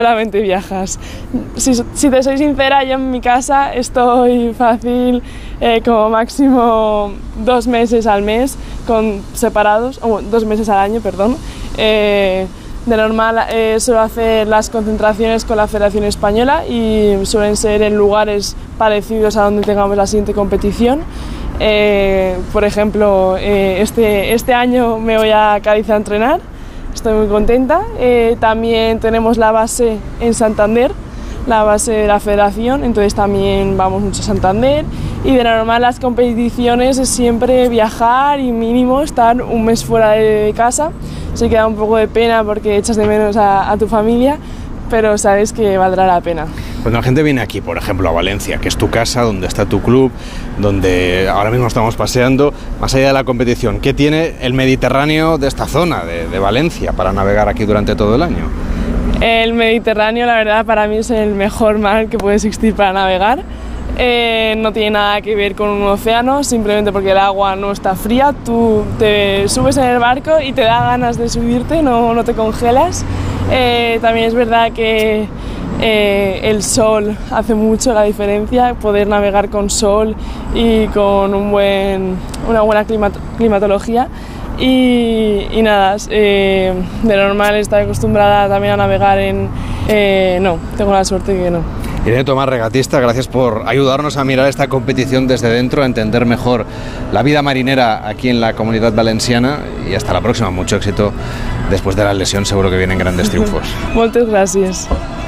Solamente viajas. Si te soy sincera, yo en mi casa estoy fácil como máximo 2 meses al mes separados, o 2 meses al año, perdón. De normal suelo hacer las concentraciones con la Federación Española y suelen ser en lugares parecidos a donde tengamos la siguiente competición. Por ejemplo, este año me voy a Cádiz a entrenar. Estoy muy contenta. También tenemos la base en Santander, la base de la federación, entonces también vamos mucho a Santander. Y de normal las competiciones es siempre viajar y mínimo estar 1 mes fuera de casa. Sí que da un poco de pena porque echas de menos a tu familia, pero sabes que valdrá la pena. Cuando la gente viene aquí, por ejemplo, a Valencia, que es tu casa, donde está tu club, donde ahora mismo estamos paseando, más allá de la competición, ¿qué tiene el Mediterráneo de esta zona, de Valencia, para navegar aquí durante todo el año? El Mediterráneo, la verdad, para mí es el mejor mar que puede existir para navegar. No tiene nada que ver con un océano, simplemente porque el agua no está fría, tú te subes en el barco y te da ganas de subirte, no te congelas. También es verdad que el sol hace mucho la diferencia, poder navegar con sol y con una buena climatología. Y nada, de normal estoy acostumbrada también a navegar no, tengo la suerte que no. Irene Tomás, regatista, gracias por ayudarnos a mirar esta competición desde dentro, a entender mejor la vida marinera aquí en la Comunidad Valenciana, y hasta la próxima. Mucho éxito después de la lesión, seguro que vienen grandes triunfos. Muchas gracias.